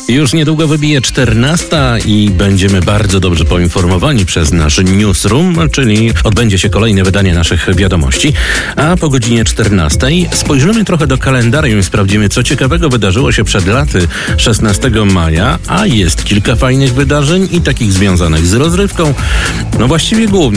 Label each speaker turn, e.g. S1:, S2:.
S1: Już niedługo wybije 14 i będziemy bardzo dobrze poinformowani przez nasz newsroom, czyli odbędzie się kolejne wydanie naszych wiadomości. A po godzinie 14 spojrzymy trochę do kalendarium i sprawdzimy, co ciekawego wydarzyło się przed laty 16 maja, a jest kilka fajnych wydarzeń i takich związanych z rozrywką. No właściwie głównie